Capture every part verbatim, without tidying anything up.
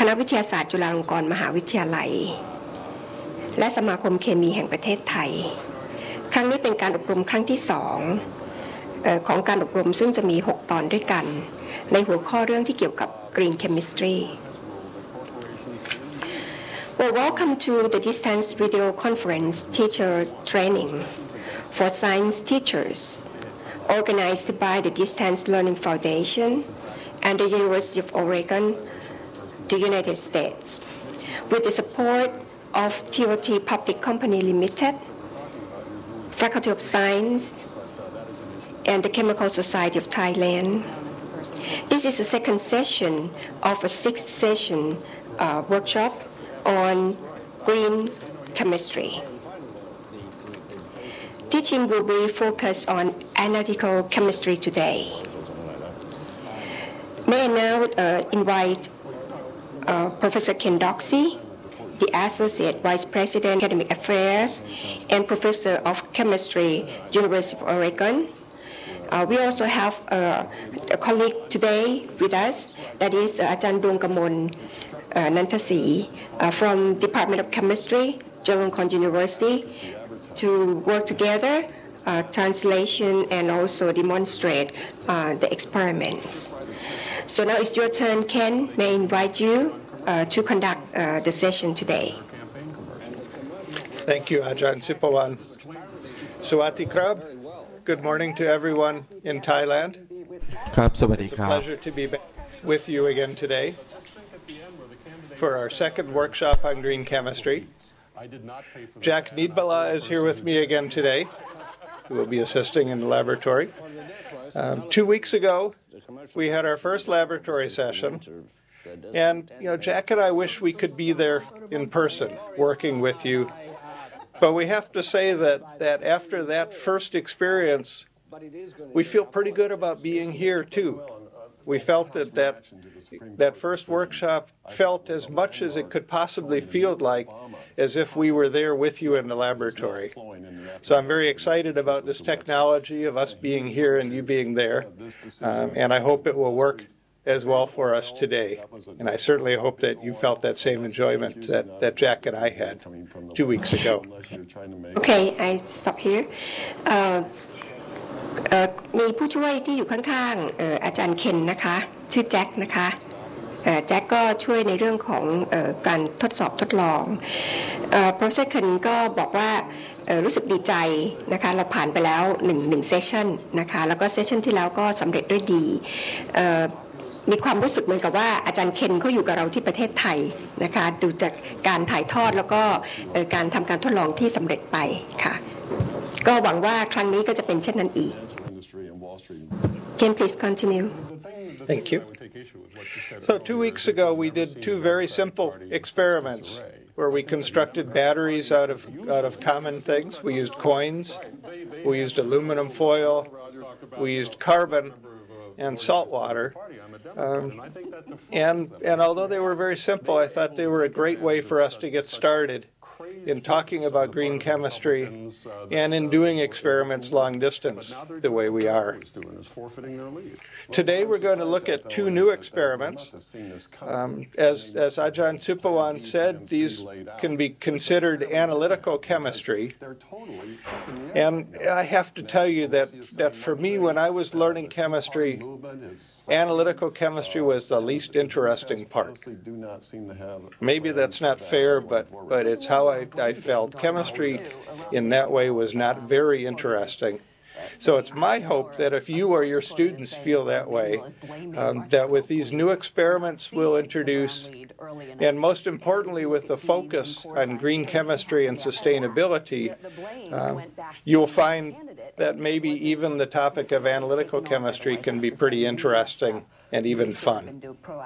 ณะวิทยาศาสตร์จุฬาลงกรณ์มหาวิทยาลัยและสมาคมเคมีแห่งประเทศไทยครั้งนี้เป็นการอบรมครั้งที่สองของการอบรมซึ่งจะมีหกตอนด้วยกันในหัวข้อเรื่องที่เกี่ยวกับ Green Chemistry. Well, welcome to the distance video conference teacher training for science teachers organized by the Distance Learning Foundation and the University of Oregon, the United States, with the support of T O T Public Company Limited, Faculty of Science, and the Chemical Society of Thailand. This is the second session of a sixth session uh, workshop on green chemistry. Teaching will be focused on analytical chemistry today. May I now uh, invite uh, Professor Ken Doxey, the Associate Vice President, Academic Affairs, and Professor of Chemistry, University of Oregon. Uh, we also have uh, a colleague today with us, that is uh, Ajahn Dongkamon uh, Nantasi uh, from Department of Chemistry, Chulalongkorn University, to work together, uh, translation, and also demonstrate uh, the experiments. So now it's your turn, Ken. May I invite you uh, to conduct uh, the session today. Thank you, Ajahn Sipawan. Sawati Krab. Good morning to everyone in Thailand. It's a pleasure to be back with you again today for our second workshop on green chemistry. Jack Needbala is here with me again today, who will be assisting in the laboratory. Um, two weeks ago, we had our first laboratory session, and you know, Jack and I wish we could be there in person, working with you. But we have to say that, that after that first experience, we feel pretty good about being here too. We felt that that, that first workshop felt as much as it could possibly feel like as if we were there with you in the laboratory. So I'm very excited about this technology of us being here and you being there, um, and I hope it will work as well for us today. And I certainly hope that you felt that same enjoyment that, that Jack and I had two weeks ago. Okay, I stop here. Uh, มีผู้ช่วยที่อยู่ข้างๆอาจารย์เคนนะคะชื่อแจ็คนะคะแจ็คก็ช่วยในเรื่องของการทดสอบทดลอง Professor Ken ก็บอกว่ารู้สึกดีใจนะคะเราผ่านไปแล้วหนึ่งหนึ่งเซสชั่นนะคะแล้วก็เซสชั่นที่แล้วก็สำเร็จด้วยดีมีความรู้สึกเหมือนกับว่าอาจารย์เคนเขาอยู่กับเราที่ประเทศไทยนะคะดูจากการถ่ายทอดแล้วก็การทำการทดลองที่สำเร็จไปค่ะก็หวังว่าครั้งนี้ก็จะเป็นเช่นนั้นอีก Ken, please continue. Thank you. So two weeks ago we did two very simple experiments where we constructed batteries out of out of common things. We used coins, we used aluminum foil, we used carbon and salt water. Um, and, and although they were very simple, I thought they were a great way for us to get started in talking about green chemistry and in doing experiments long distance the way we are. Today we're going to look at two new experiments. Um, as, as Ajahn Sipawan said, these can be considered analytical chemistry. And I have to tell you that, that for me, when I was learning chemistry, analytical chemistry was the least interesting part. Maybe that's not fair, but, but it's how I, I felt. Chemistry in that way was not very interesting. So it's my hope that if you or your students feel that way, um, that with these new experiments we'll introduce, and most importantly with the focus on green chemistry and sustainability, um, you'll find that maybe even the topic of analytical chemistry can be pretty interesting and even fun.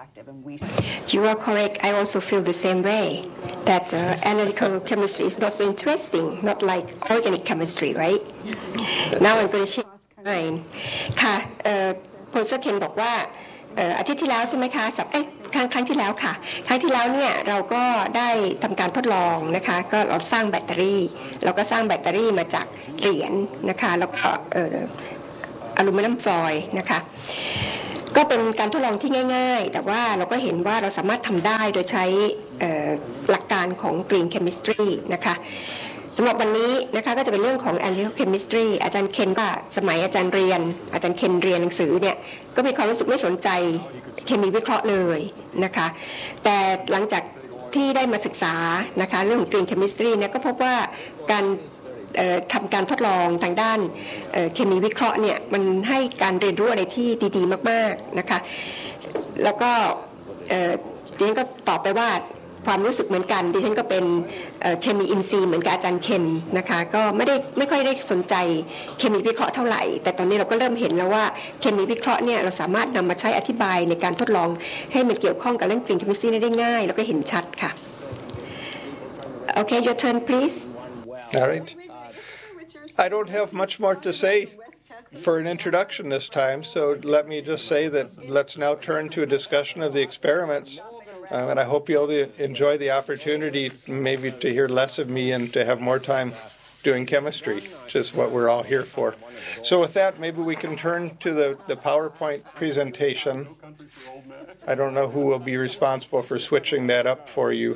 You are correct. I also feel the same way, that uh, analytical chemistry is not so interesting, not like organic chemistry, right? Now I'm going to change mine. ค่ะ Professor Ken บอกว่าอาทิตย์ที่แล้วใช่ไหมคะเอ้ยครั้งครั้งที่แล้วค่ะครั้งที่แล้วเนี่ยเราก็ได้ทำการทดลองนะคะก็เราสร้างแบตเตอรี่เราก็สร้างแบตเตอรี่มาจากเหรียญนะคะแล้วก็อลูมิเนียมฟอยล์นะคะก็เป็นการทดลองที่ง่ายๆแต่ว่าเราก็เห็นว่าเราสามารถทำได้โดยใช้หลักการของ Green Chemistry นะคะสำหรับวันนี้นะคะก็จะเป็นเรื่องของ Analytical Chemistry อาจารย์เคนก็สมัยอาจารย์เรียนอาจารย์เคนเรียนหนังสือเนี่ยก็มีความรู้สึกไม่สนใจเคมีวิเคราะห์เลยนะคะแต่หลังจากที่ได้มาศึกษานะคะเรื่องของ Green Chemistry เนี่ยก็พบว่าการทำการทดลองทางด้านเคมีวิเคราะห์เนี่ยมันให้การเรียนรู้อะไรที่ดีๆมากๆนะคะแล้วก็ดิฉันก็ตอบไปว่าความรู้สึกเหมือนกันดิฉันก็เป็นเคมีอินทรีย์เหมือนกับอาจารย์เคนนะคะก็ไม่ได้ไม่ค่อยได้สนใจเคมีวิเคราะห์เท่าไหร่แต่ตอนนี้เราก็เริ่มเห็นแล้วว่าเคมีวิเคราะห์เนี่ยเราสามารถนำมาใช้อธิบายในการทดลองให้มันเกี่ยวข้องกับเรื่อง Green Chemistry ได้ง่ายแล้วก็เห็นชัดค่ะ Okay, your turn please. All right. I don't have much more to say for an introduction this time, so let me just say that let's now turn to a discussion of the experiments. Um, and I hope you'll enjoy the opportunity maybe to hear less of me and to have more time doing chemistry, which is what we're all here for. So with that, maybe we can turn to the, the PowerPoint presentation. I don't know who will be responsible for switching that up for you.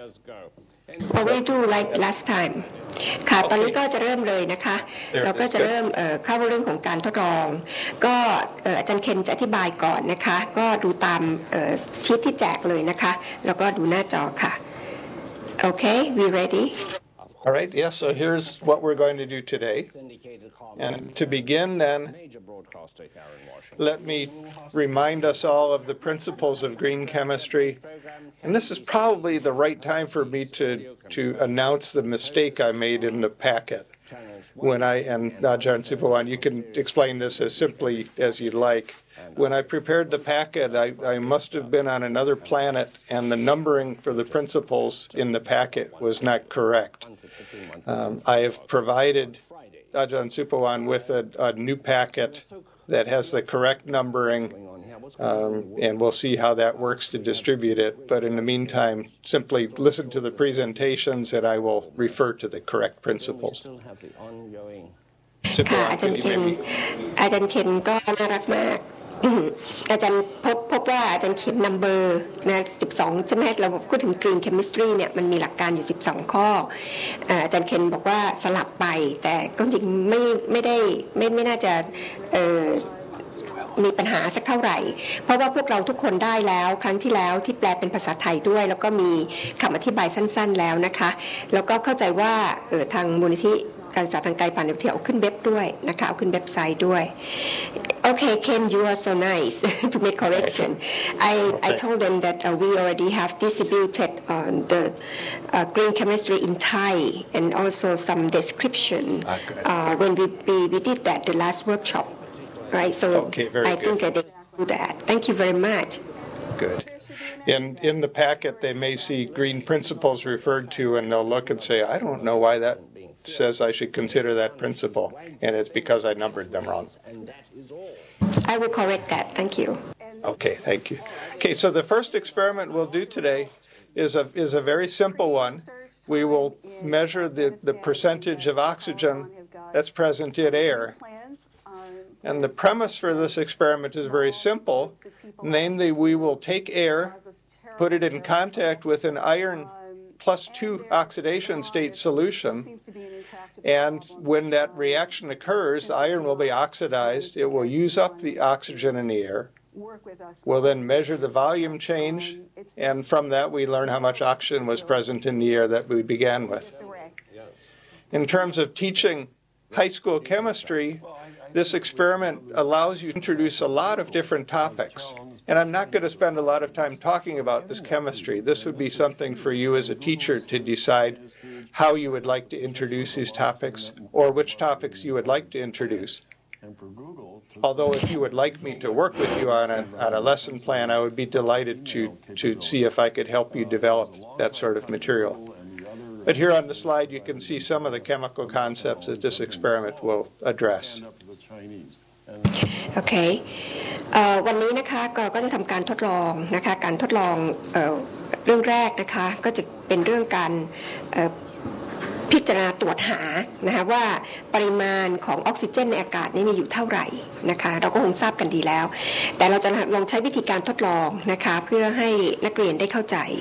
I will do like last time ค่ะตอนนี้ก็จะเริ่มเลยนะคะเราก็จะเริ่มเข้าเรื่องของการทดลองก็อาจารย์เคนจะอธิบายก่อนนะคะก็ดูตามชีทที่แจกเลยนะคะแล้วก็ดูหน้าจอค่ะ Okay, we ready? All right, yes, so here's what we're going to do today. And to begin then, let me remind us all of the principles of green chemistry. And this is probably the right time for me to, to announce the mistake I made in the packet. When I, and Ajahn Supawan, you can explain this as simply as you'd like. When I prepared the packet, I, I must have been on another planet, and the numbering for the principles in the packet was not correct. Um, I have provided Ajahn Supawan with a, a new packet that has the correct numbering, um, and we'll see how that works to distribute it. But in the meantime, simply listen to the presentations, and I will refer to the correct principles. ค่ะอาจารย์เคนอาจารย์เคนก็น่ารักมากอาจารย์พบพบว่าอาจารย์เขียนนัมเบอร์นะสิบสองใช่ไหมเราพูดถึง Green Chemistry เนี่ยมันมีหลักการอยู่สิบสองข้ออาจารย์เคนบอกว่าสลับไปแต่ก็จริงไม่ไม่ได้ไม่ไม่น่าจะมีปัญหาสักเท่าไหร่เพราะว่าพวกเราทุกคนได้แล้วครั้งที่แล้วที่แปลเป็นภาษาไทยด้วยแล้วก็มีคำอธิบายสั้นๆแล้วนะคะแล้วก็เข้าใจว่าทางมูลนิธิการศึกษาทางไกลผ่านวิทยาเอาขึ้นเว็บด้วยนะคะเอาขึ้นเว็บไซต์ด้วย Okay, Ken, you are so nice to make correction. I I told them that uh, we already have distributed uh, the uh, green chemistry in Thai and also some description uh, when we, we we did that the last workshop. Right, so okay, very I good. think they do that. Thank you very much. Good. In in the packet, they may see green principles referred to, and they'll look and say, "I don't know why that says I should consider that principle," and it's because I numbered them wrong. I will correct that. Thank you. Okay, thank you. Okay, so the first experiment we'll do today is a is a very simple one. We will measure the the percentage of oxygen that's present in air. And the premise for this experiment is very simple. Namely, we will take air, put it in contact with an iron plus two oxidation state solution, and when that reaction occurs, the iron will be oxidized. It will use up the oxygen in the air. We'll then measure the volume change, and from that we learn how much oxygen was present in the air that we began with. In terms of teaching high school chemistry, this experiment allows you to introduce a lot of different topics. And I'm not going to spend a lot of time talking about this chemistry. This would be something for you as a teacher to decide how you would like to introduce these topics or which topics you would like to introduce. Although if you would like me to work with you on a, on a lesson plan, I would be delighted to, to see if I could help you develop that sort of material. But here on the slide, you can see some of the chemical concepts that this experiment will address. Okay. วันนี้นะคะก็จะทำการทดลองนะคะการทดลองเรื่องแรกนะคะก็จะเป็นเรื่องการพิจารณาตรวจหานะคะว่าปริมาณของออกซิเจนในอากาศนี้มีอยู่เท่าไหร่นะคะเราก็คงทราบกันดีแล้วแต่เราจะลองใช้วิธีการทดลองนะคะเพื่อให้นักเรียนได้เข้าใจ